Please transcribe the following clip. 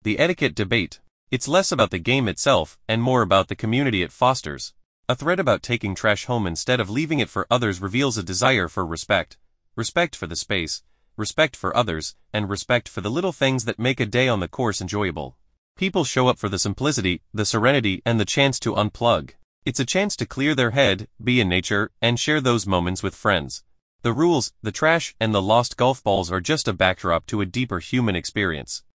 The etiquette debate. It's less about the game itself and more about the community it fosters. A thread about taking trash home instead of leaving it for others reveals a desire for respect. Respect for the space, respect for others, and respect for the little things that make a day on the course enjoyable. People show up for the simplicity, the serenity, and the chance to unplug. It's a chance to clear their head, be in nature, and share those moments with friends. The rules, the trash, and the lost golf balls are just a backdrop to a deeper human experience.